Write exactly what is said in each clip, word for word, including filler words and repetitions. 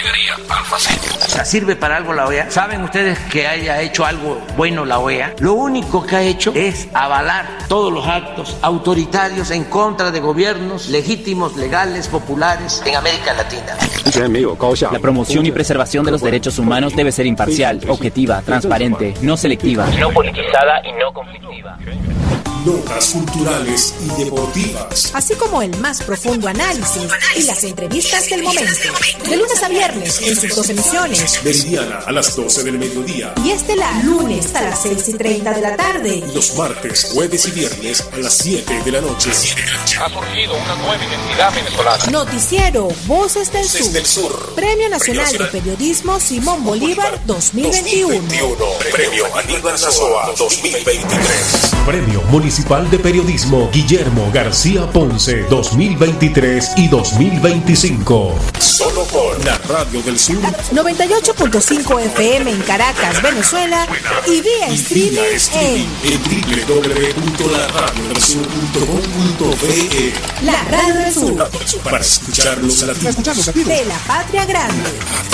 alegría, Alfa Center. O sea, ¿sirve para algo la O E A? ¿Saben ustedes que haya hecho algo bueno la O E A? Lo único que ha hecho es avalar todos los actos autoritarios en contra de gobiernos legítimos, legales, populares en América Latina. La promoción y preservación de los derechos humanos debe ser imparcial, objetiva, transparente, no selectiva, no politizada y no conflictiva. Notas culturales y deportivas, así como el más profundo análisis y las entrevistas del momento. De lunes a viernes en sus dos emisiones. Meridiana a las doce del mediodía y Estelar lunes a las seis y treinta de la tarde. Y los martes, jueves y viernes a las siete de la noche. Ha surgido una nueva identidad venezolana. Noticiero Voces del Sur. Voces del Sur. Premio Nacional de Periodismo Simón Bolívar dos mil veintiuno. Premio Aníbal Nazoa dos mil veintitrés. Premio Municipal de Periodismo Guillermo García Ponce dos mil veintitrés y dos mil veinticinco. Solo por la Radio del Sur. noventa y ocho punto cinco F M en Caracas, Venezuela. Y vía streaming en w w w punto la radio del sur punto com punto b e. La Radio del Sur. Para escuchar los latidos de la Patria Grande.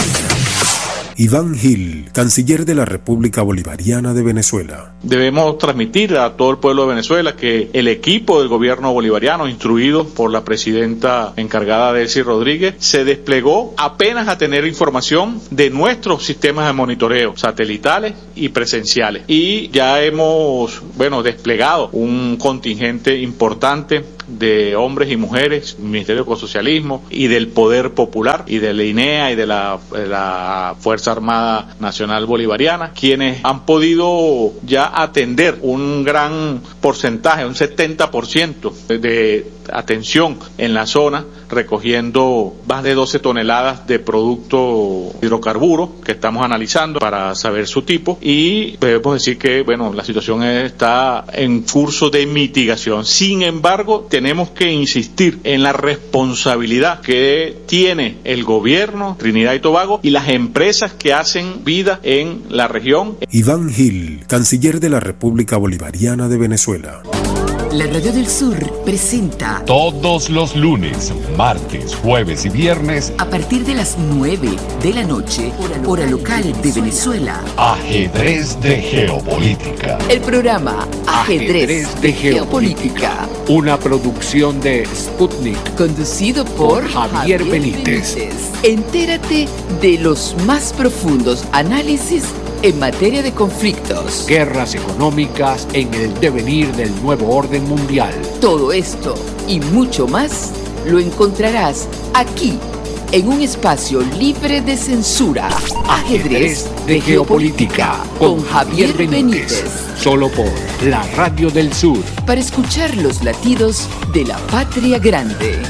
Iván Gil, canciller de la República Bolivariana de Venezuela. Debemos transmitir a todo el pueblo de Venezuela que el equipo del gobierno bolivariano, instruido por la presidenta encargada Delcy Rodríguez, se desplegó apenas a tener información de nuestros sistemas de monitoreo satelitales y presenciales. Y ya hemos, bueno, desplegado un contingente importante de hombres y mujeres, del Ministerio de Ecosocialismo y del Poder Popular y de la I N E A y de la, de la Fuerza Armada Nacional Bolivariana, quienes han podido ya atender un gran porcentaje, un setenta por ciento de, de atención en la zona, recogiendo más de doce toneladas de producto hidrocarburo que estamos analizando para saber su tipo, y podemos decir que bueno, la situación está en curso de mitigación. Sin embargo, tenemos que insistir en la responsabilidad que tiene el gobierno Trinidad y Tobago y las empresas que hacen vida en la región. Iván Gil, canciller de la República Bolivariana de Venezuela. La Radio del Sur presenta todos los lunes, martes, jueves y viernes a partir de las nueve de la noche, hora local de Venezuela, Ajedrez de Geopolítica. El programa Ajedrez de Geopolítica, una producción de Sputnik, conducido por Javier Benítez. Entérate de los más profundos análisis en materia de conflictos, guerras económicas en el devenir del nuevo orden mundial. Todo esto y mucho más lo encontrarás aquí, en un espacio libre de censura. Ajedrez de Geopolítica con Javier Benítez. Solo por la Radio del Sur. Para escuchar los latidos de la Patria Grande.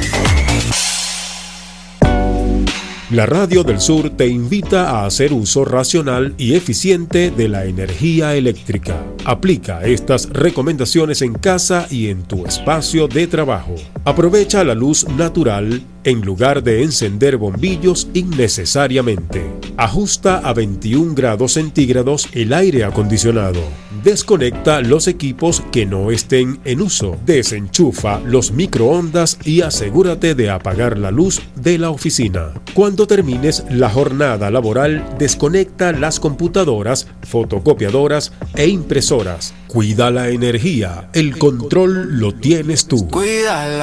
La Radio del Sur te invita a hacer uso racional y eficiente de la energía eléctrica. Aplica estas recomendaciones en casa y en tu espacio de trabajo. Aprovecha la luz natural en lugar de encender bombillos innecesariamente. Ajusta a veintiún grados centígrados el aire acondicionado. Desconecta los equipos que no estén en uso. Desenchufa los microondas y asegúrate de apagar la luz de la oficina. Cuando termines la jornada laboral, desconecta las computadoras, fotocopiadoras e impresoras. Cuida la energía. El control lo tienes tú. Cuídala.